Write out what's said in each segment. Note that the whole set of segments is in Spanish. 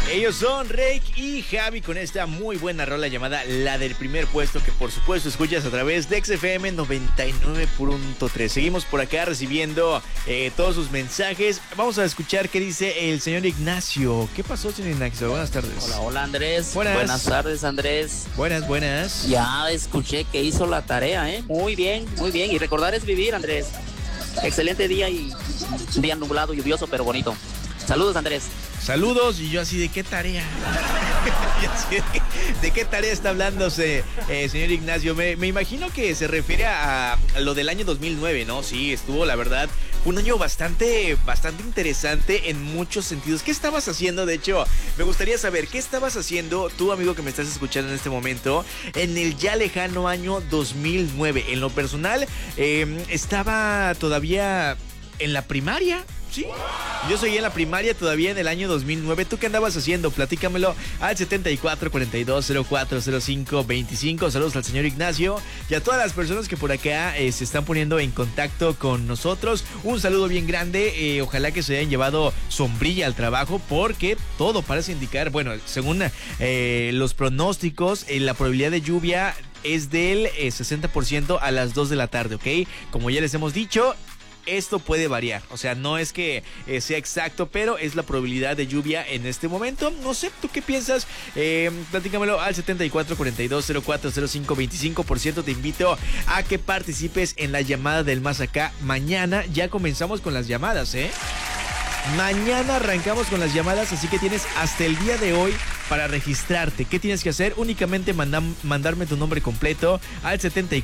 Ellos son Rake y Javi con esta muy buena rola llamada La del Primer Puesto, que por supuesto escuchas a través de XFM 99.3. Seguimos por acá recibiendo todos sus mensajes. Vamos a escuchar qué dice el señor Ignacio. ¿Qué pasó, señor Ignacio? Buenas tardes. Hola, hola Andrés. Buenas tardes, Andrés. Buenas. Ya escuché que hizo la tarea, ¿eh? Muy bien, muy bien. Y recordar es vivir, Andrés. Excelente día y un día nublado, lluvioso, pero bonito. Saludos, Andrés. Saludos, y yo así, ¿de qué tarea? ¿De qué tarea está hablándose, señor Ignacio? Me imagino que se refiere a lo del año 2009, ¿no? Sí, estuvo, la verdad, un año bastante interesante en muchos sentidos. ¿Qué estabas haciendo? De hecho, me gustaría saber, ¿qué estabas haciendo tú, amigo que me estás escuchando en este momento, en el ya lejano año 2009? En lo personal, estaba todavía en la primaria. Sí, yo soy en la primaria todavía en el año 2009. ¿Tú qué andabas haciendo? Platícamelo al 7442040525. Saludos al señor Ignacio y a todas las personas que por acá se están poniendo en contacto con nosotros. Un saludo bien grande. Ojalá que se hayan llevado sombrilla al trabajo, porque todo parece indicar, bueno, según los pronósticos, la probabilidad de lluvia es del 60% a las 2 de la tarde, ¿ok? Como ya les hemos dicho, esto puede variar, o sea, no es que sea exacto, pero es la probabilidad de lluvia en este momento. No sé, ¿tú qué piensas? Platícamelo al 7442040525. Por cierto, te invito a que participes en la llamada del Más Acá. Mañana ya comenzamos con las llamadas, Mañana arrancamos con las llamadas, así que tienes hasta el día de hoy para registrarte. ¿Qué tienes que hacer? Únicamente mandarme tu nombre completo al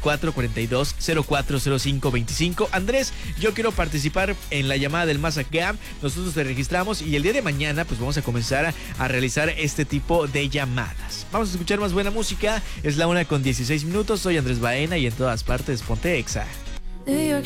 7442040525. Andrés, yo quiero participar en la llamada del Más Acá. Nosotros te registramos y el día de mañana pues vamos a comenzar a realizar este tipo de llamadas. Vamos a escuchar más buena música. Es la 1:16. Soy Andrés Baena y en todas partes ponte Exa. New York